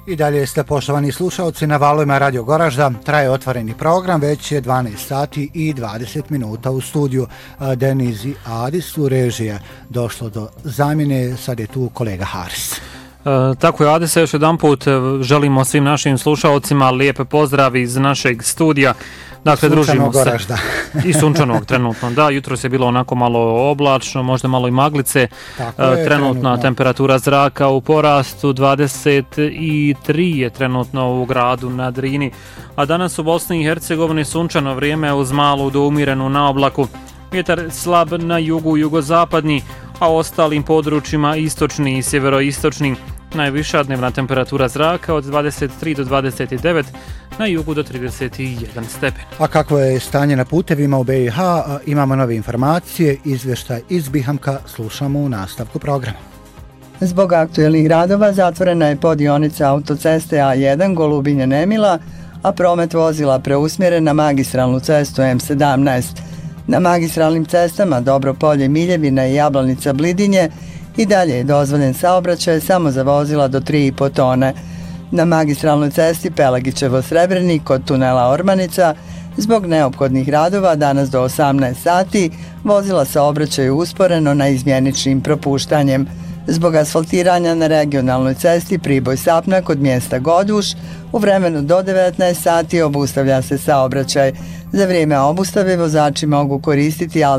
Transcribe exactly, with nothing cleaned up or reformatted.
I dalje ste, poštovani slušalci, na valovima Radio Goražda. Traje otvoreni program, već je dvanaest sati i dvadeset minuta u studiju. Deniz i Adis u režije došlo do zamjene, sad je tu kolega Haris. E, tako je, Adisa, još jedan put želimo svim našim slušalcima lijepe pozdravi iz našeg studija. Dakle, družimo se. Goražda. I sunčanog trenutno. Da, jutros je bilo onako malo oblačno, možda malo i maglice. Tako je, trenutna trenutno. Temperatura zraka u porastu, dvadeset tri je trenutno u gradu na Drini. A danas u Bosni i Hercegovini sunčano vrijeme uz malu do umjerenu na oblaku. Vjetar slab na jugu, jugozapadni, a u ostalim područjima istočni i sjeveroistočni. Najviša dnevna temperatura zraka od dvadeset tri do dvadeset devet, na jugu do trideset jedan stepen. A kako je stanje na putevima u B i H, imamo nove informacije, izvještaj iz Bihamka slušamo u nastavku programa. Zbog aktuelnih radova zatvorena je podionica autoceste A jedan Golubinje-Nemila, a promet vozila preusmjeren na magistralnu cestu M sedamnaest. Na magistralnim cestama Dobropolje-Miljevina i Jablanica-Blidinje i dalje je dozvoljen saobraćaj samo za vozila do tri i po tone. Na magistralnoj cesti Pelagićevo-Srebrenik kod tunela Ormanica zbog neophodnih radova danas do osamnaest sati vozila saobraćaju usporeno na izmjeničnim propuštanjem. Zbog asfaltiranja na regionalnoj cesti Priboj-Sapna kod mjesta Goduš u vremenu do devetnaest sati obustavlja se saobraćaj. Za vrijeme obustave vozači mogu koristiti